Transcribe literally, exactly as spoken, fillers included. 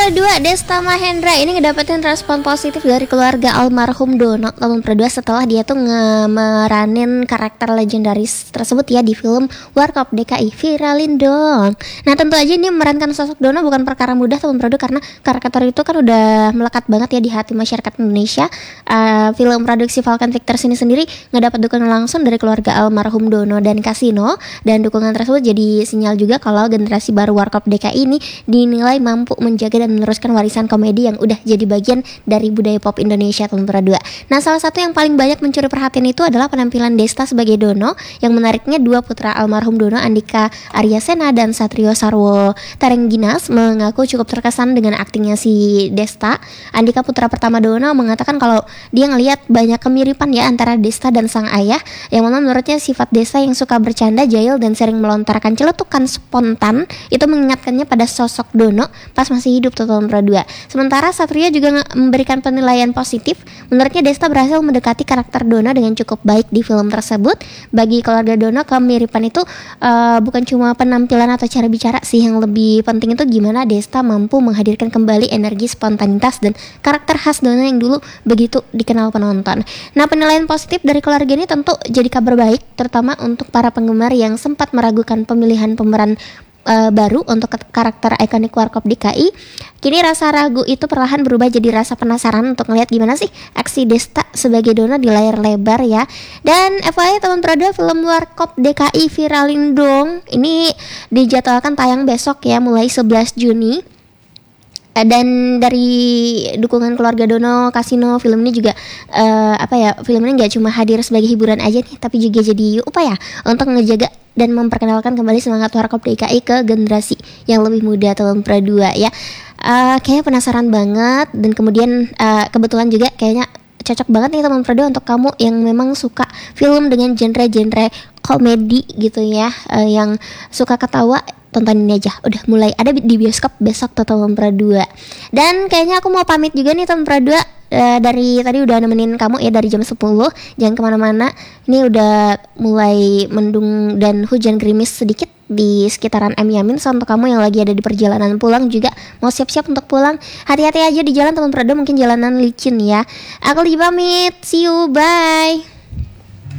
Pradua, Desta Mahendra ini ngedapetin respon positif dari keluarga almarhum Dono tahun Pradua setelah dia tuh ngemeranin karakter legendaris tersebut ya di film Warkop D K I. Viralin dong. Nah tentu aja ini memerankan sosok Dono bukan perkara mudah tahun Pradua, karena karakter itu kan udah melekat banget ya di hati masyarakat Indonesia. uh, Film produksi Falcon Pictures ini sendiri ngedapat dukungan langsung dari keluarga almarhum Dono dan Kasino, dan dukungan tersebut jadi sinyal juga kalau generasi baru Warkop D K I ini dinilai mampu menjaga dan meneruskan warisan komedi yang udah jadi bagian dari budaya pop Indonesia tahun Pradua. Nah salah satu yang paling banyak mencuri perhatian itu adalah penampilan Desta sebagai Dono. Yang menariknya dua putra almarhum Dono, Andika Aryasena dan Satrio Sarwo Tarengginas, mengaku cukup terkesan dengan aktingnya si Desta. Andika putra pertama Dono mengatakan kalau dia ngelihat banyak kemiripan ya antara Desta dan sang ayah, yang mana menurutnya sifat Desta yang suka bercanda, jahil, dan sering melontarkan celetukan spontan itu mengingatkannya pada sosok Dono pas masih hidup tahun Pradua. Sementara Satrio juga memberikan penilaian positif. Menurutnya Desta berhasil mendekati karakter Dono dengan cukup baik di film tersebut. Bagi keluarga Dono, kemiripan itu uh, bukan cuma penampilan atau cara bicara sih, yang lebih penting itu gimana Desta mampu menghadirkan kembali energi spontanitas dan karakter khas Dono yang dulu begitu dikenal penonton. Nah penilaian positif dari keluarga ini tentu jadi kabar baik, terutama untuk para penggemar yang sempat meragukan pemilihan pemeran Uh, baru untuk karakter ikonik Warkop D K I. Kini rasa ragu itu perlahan berubah jadi rasa penasaran untuk ngeliat gimana sih aksi Desta sebagai Dono di layar lebar ya. Dan F Y I teman Pradua, film Warkop D K I Viralin dong ini dijadwalkan tayang besok ya, mulai sebelas Juni. Dan dari dukungan keluarga Dono, Kasino, film ini juga uh, apa ya, film ini nggak cuma hadir sebagai hiburan aja nih, tapi juga jadi upaya untuk ngejaga dan memperkenalkan kembali semangat Warkop D K I ke generasi yang lebih muda tahun Pradua ya. Uh, kayaknya penasaran banget, dan kemudian uh, kebetulan juga kayaknya cocok banget nih teman Pradua untuk kamu yang memang suka film dengan genre-genre komedi gitu ya, uh, yang suka ketawa. Tonton ini aja, udah mulai ada di bioskop besok tuh teman Pradua. Dan kayaknya aku mau pamit juga nih teman Pradua. Uh, dari tadi udah nemenin kamu ya dari jam sepuluh. Jangan kemana-mana, ini udah mulai mendung dan hujan gerimis sedikit di sekitaran M Yamin. So untuk kamu yang lagi ada di perjalanan pulang juga mau siap-siap untuk pulang, hati-hati aja di jalan teman Pradua, mungkin jalanan licin ya. Aku lagi pamit, see you, bye.